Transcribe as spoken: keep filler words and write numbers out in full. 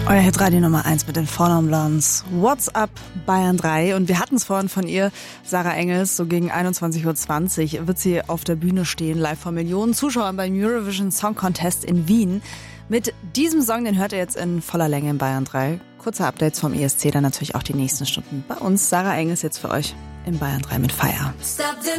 Euer Hitradio Nummer eins mit den Four Blondes. What's up, Bayern drei. Und wir hatten es vorhin von ihr, Sarah Engels, so gegen einundzwanzig Uhr zwanzig wird sie auf der Bühne stehen, live vor Millionen Zuschauern beim Eurovision Song Contest in Wien. Mit diesem Song, den hört ihr jetzt in voller Länge in Bayern drei. Kurze Updates vom E S C, dann natürlich auch die nächsten Stunden bei uns. Sarah Engels jetzt für euch in Bayern drei mit Fire.